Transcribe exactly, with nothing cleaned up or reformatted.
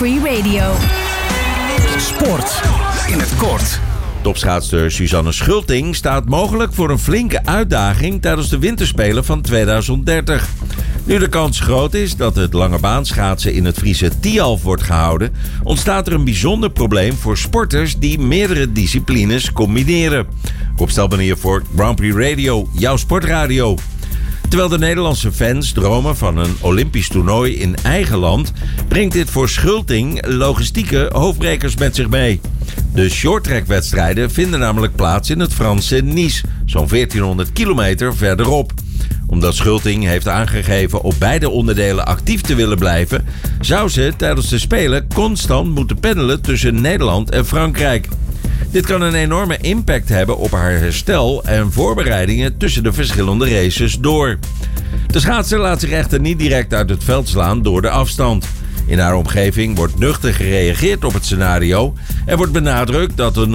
Free Radio. Sport in het kort. Topschaatster Suzanne Schulting staat mogelijk voor een flinke uitdaging tijdens de winterspelen van tweeduizend dertig. Nu de kans groot is dat het langebaanschaatsen in het Friese Tialf wordt gehouden, ontstaat er een bijzonder probleem voor sporters die meerdere disciplines combineren. Rob Stelbanier voor Grand Prix Radio, jouw sportradio. Terwijl de Nederlandse fans dromen van een Olympisch toernooi in eigen land, brengt dit voor Schulting logistieke hoofdbrekers met zich mee. De shorttrackwedstrijden vinden namelijk plaats in het Franse Nice, zo'n veertienhonderd kilometer verderop. Omdat Schulting heeft aangegeven op beide onderdelen actief te willen blijven, zou ze tijdens de Spelen constant moeten pendelen tussen Nederland en Frankrijk. Dit kan een enorme impact hebben op haar herstel en voorbereidingen tussen de verschillende races door. De schaatser laat zich echter niet direct uit het veld slaan door de afstand. In haar omgeving wordt nuchter gereageerd op het scenario en wordt benadrukt dat een